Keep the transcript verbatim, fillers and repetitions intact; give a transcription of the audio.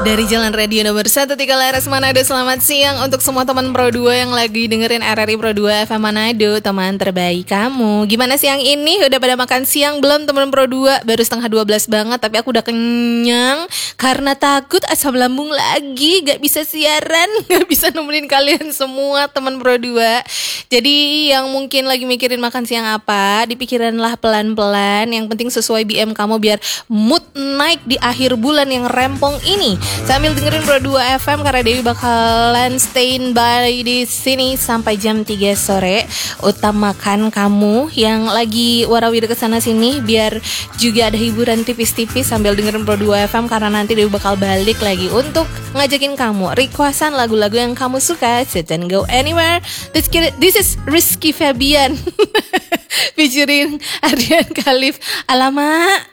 Dari Jalan Radio nomor satu tiga Laras Manado. Selamat siang untuk semua teman Pro dua yang lagi dengerin R R I Pro dua F M Manado. Teman terbaik kamu. Gimana siang ini? Udah pada makan siang belum teman Pro dua? Baru setengah dua belas banget, tapi aku udah kenyang. Karena takut asam lambung lagi, gak bisa siaran, gak bisa nemenin kalian semua teman Pro dua. Jadi yang mungkin lagi mikirin makan siang apa, dipikirinlah pelan-pelan. Yang penting sesuai B M kamu biar mood naik di akhir bulan yang rempong ini. Sambil dengerin Pro dua F M karena Dewi bakalan stand by di sini sampai jam tiga sore. Utamakan kamu yang lagi warawiri ke sana sini biar juga ada hiburan tipis-tipis sambil dengerin Pro dua F M karena nanti Dewi bakal balik lagi untuk ngajakin kamu requestan lagu-lagu yang kamu suka. So don't go anywhere. Let's get it. This is Rizky Febian featuring Ardian Khalif. Alamak,